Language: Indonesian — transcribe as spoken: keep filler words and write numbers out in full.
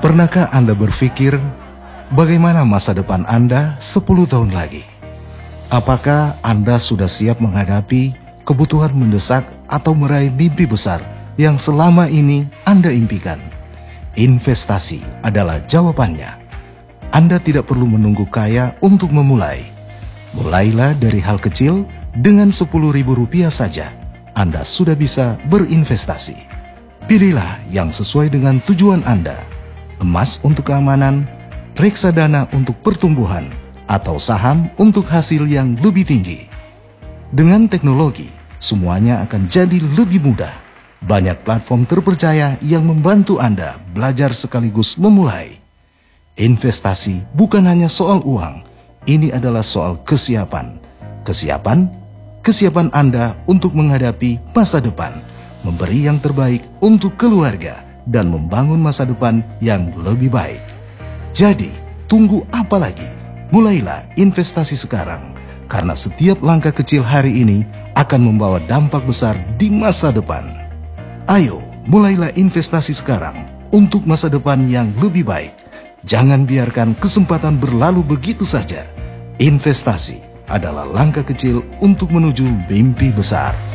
Pernahkah Anda berpikir bagaimana masa depan Anda sepuluh tahun lagi? Apakah Anda sudah siap menghadapi kebutuhan mendesak atau meraih mimpi besar yang selama ini Anda impikan? Investasi adalah jawabannya. Anda tidak perlu menunggu kaya untuk memulai. Mulailah dari hal kecil. Dengan sepuluh ribu rupiah saja, Anda sudah bisa berinvestasi. Pilihlah yang sesuai dengan tujuan Anda. Emas untuk keamanan, reksadana untuk pertumbuhan, atau saham untuk hasil yang lebih tinggi. Dengan teknologi, semuanya akan jadi lebih mudah. Banyak platform terpercaya yang membantu Anda belajar sekaligus memulai. Investasi bukan hanya soal uang, ini adalah soal kesiapan. Kesiapan, kesiapan Anda untuk menghadapi masa depan, memberi yang terbaik untuk keluarga, dan membangun masa depan yang lebih baik. Jadi, tunggu apa lagi? Mulailah investasi sekarang, karena setiap langkah kecil hari ini akan membawa dampak besar di masa depan. Ayo, mulailah investasi sekarang untuk masa depan yang lebih baik. Jangan biarkan kesempatan berlalu begitu saja. Investasi adalah langkah kecil untuk menuju mimpi besar.